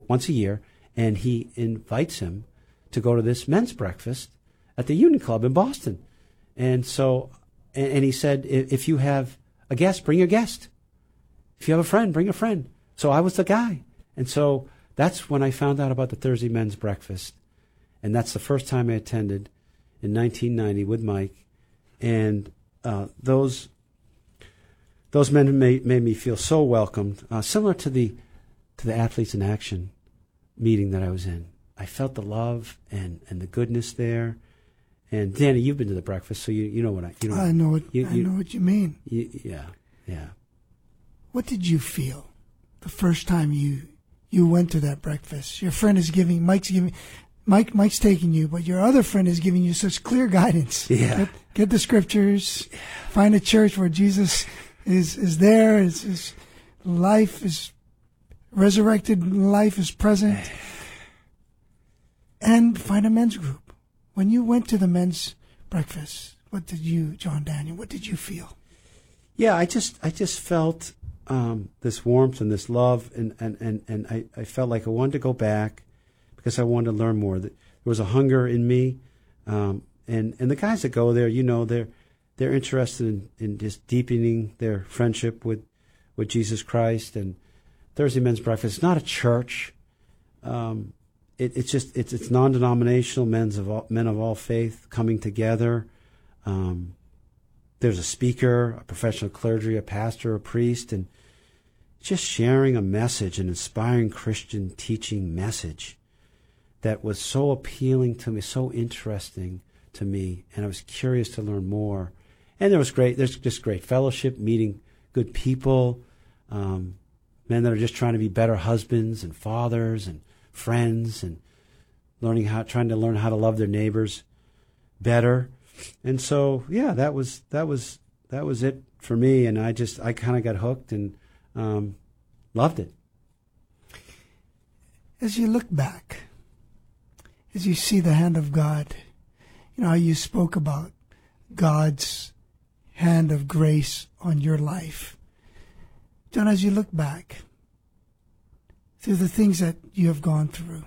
once a year, and he invites him to go to this men's breakfast at the Union Club in Boston. And so, and he said, if you have a guest, bring your guest. If you have a friend, bring a friend. So I was the guy. And so that's when I found out about the Thursday men's breakfast. And that's the first time I attended in 1990 with Mike. And those men made me feel so welcomed, similar to the Athletes in Action meeting that I was in. I felt the love and the goodness there. And Danny, you've been to the breakfast, so you know what I know what you mean. Yeah. What did you feel the first time you went to that breakfast? Your friend is giving, Mike's taking you, but your other friend is giving you such clear guidance. Yeah. Get the scriptures, find a church where Jesus is there, his life is resurrected, life is present, and find a men's group. When you went to the men's breakfast, what did you, John Daniel, what did you feel? Yeah, I just felt this warmth and this love, and I felt like I wanted to go back because I wanted to learn more. There was a hunger in me, and the guys that go there, they're interested in just deepening their friendship with Jesus Christ. And Thursday men's breakfast, it's not a church. It's non-denominational men of all faith coming together. There's a speaker, a professional clergy, a pastor, a priest, and just sharing a message, an inspiring Christian teaching message that was so appealing to me, so interesting to me, and I was curious to learn more. And there's just great fellowship, meeting good people, men that are just trying to be better husbands and fathers and friends, and trying to learn how to love their neighbors better. And so, yeah, that was it for me. And I kind of got hooked and loved it. As you look back, as you see the hand of God, how you spoke about God's hand of grace on your life. John, as you look back through the things that you have gone through,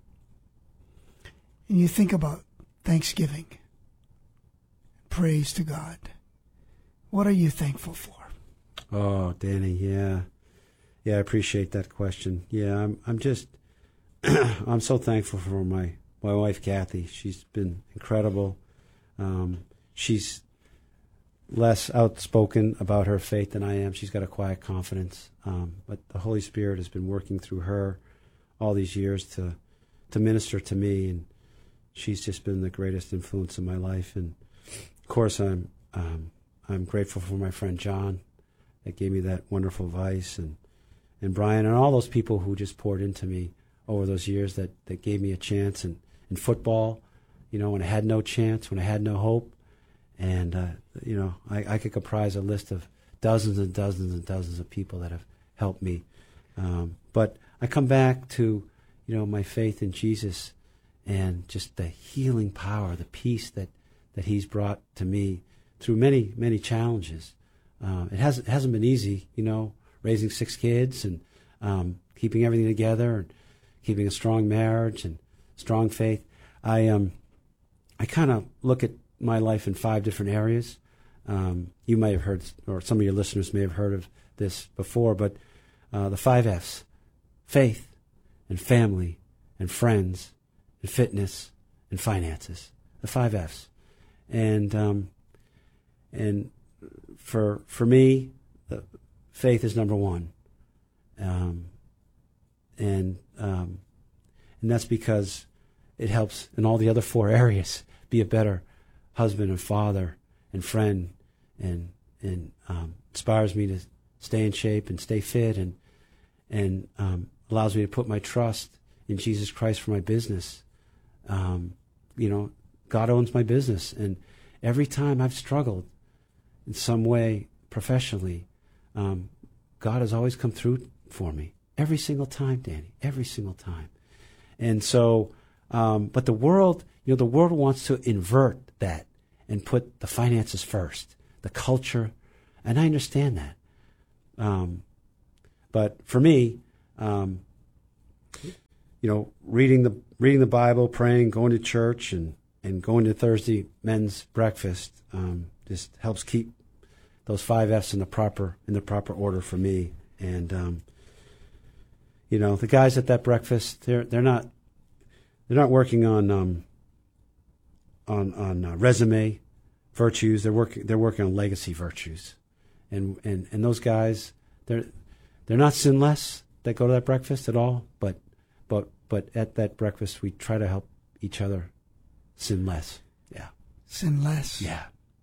and you think about Thanksgiving, praise to God, what are you thankful for? Oh, Danny, yeah, I appreciate that question. Yeah, I'm just, I'm so thankful for my wife, Kathy. She's been incredible. She's less outspoken about her faith than I am. She's got a quiet confidence. But the Holy Spirit has been working through her all these years to minister to me, and she's just been the greatest influence in my life. And of course, I'm grateful for my friend John that gave me that wonderful advice, and Brian, and all those people who just poured into me over those years that gave me a chance in football, when I had no chance, when I had no hope. And, I could comprise a list of dozens and dozens and dozens of people that have helped me. But I come back to, my faith in Jesus and just the healing power, the peace that he's brought to me through many, many challenges. It hasn't been easy, raising 6 kids and keeping everything together and keeping a strong marriage and strong faith. I kind of look at my life in 5 different areas. You may have heard, or some of your listeners may have heard of this before, but the 5 F's: faith and family and friends and fitness and finances. The 5 F's. And for me, the faith is number 1. And that's because it helps in all the other 4 areas be a better husband and father and friend, and inspires me to stay in shape and stay fit, and allows me to put my trust in Jesus Christ for my business. God owns my business, and every time I've struggled in some way professionally, God has always come through for me. Every single time, Danny, every single time. And so, but the world wants to invert that and put the finances first, the culture, and I understand that. But for me, reading the Bible, praying, going to church, and going to Thursday men's breakfast just helps keep those 5 F's in the proper order for me. And the guys at that breakfast, they're not working on resume virtues. They're working on legacy virtues, and those guys, they're not sinless that go to that breakfast at all. But at that breakfast, we try to help each other sin less. Yeah, sin less. Yeah.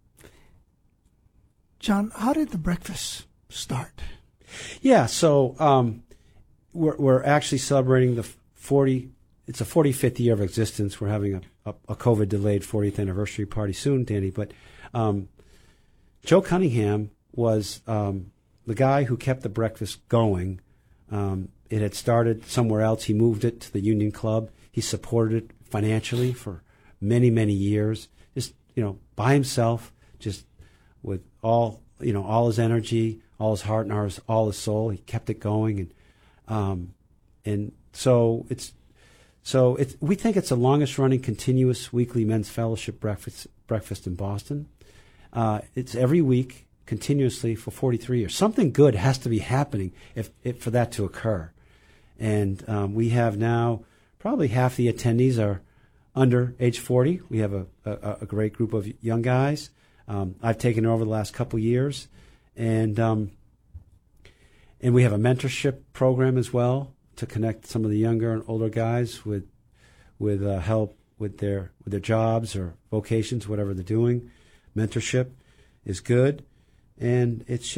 John, how did the breakfast start? Yeah, so we're actually celebrating it's a 45th year of existence. We're having a COVID-delayed 40th anniversary party soon, Danny. But Joe Cunningham was the guy who kept the breakfast going. It had started somewhere else. He moved it to the Union Club. He supported it financially for many, many years, just, by himself, just with all his energy, all his heart, and all his soul. He kept it going. And so we think it's the longest running continuous weekly men's fellowship breakfast in Boston. It's every week continuously for 43 years. Something good has to be happening if for that to occur. And we have now probably half the attendees are under age 40. We have a great group of young guys. I've taken over the last couple years, and we have a mentorship program as well to connect some of the younger and older guys with help with their jobs or vocations, whatever they're doing. Mentorship is good, and it's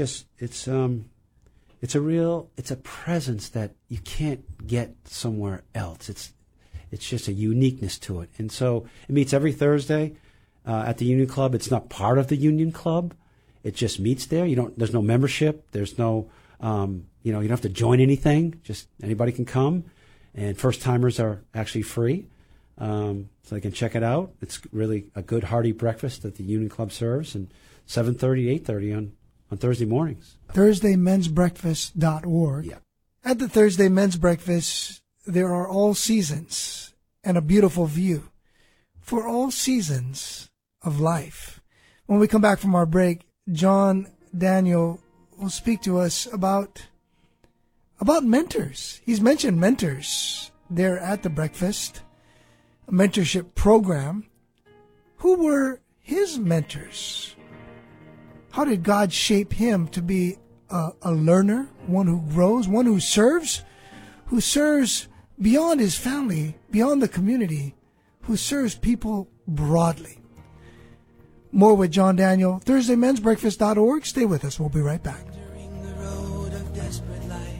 a presence that you can't get somewhere else. It's just a uniqueness to it, and so it meets every Thursday at the Union Club. It's not part of the Union Club; it just meets there. There's no membership. There's no you don't have to join anything. Just anybody can come, and first timers are actually free, so they can check it out. It's really a good hearty breakfast that the Union Club serves, and 7:30, 8:30 on Thursday mornings. ThursdayMen'sBreakfast.org. Yeah. At the Thursday Men's Breakfast, there are all seasons and a beautiful view for all seasons of life. When we come back from our break, John Daniel will speak to us about mentors. He's mentioned mentors there at the breakfast, a mentorship program. Who were his mentors? How did God shape him to be a learner, one who grows, one who serves beyond his family, beyond the community, who serves people broadly? More with John Daniel, ThursdayMen'sBreakfast.org. Stay with us. We'll be right back. During the road of desperate life,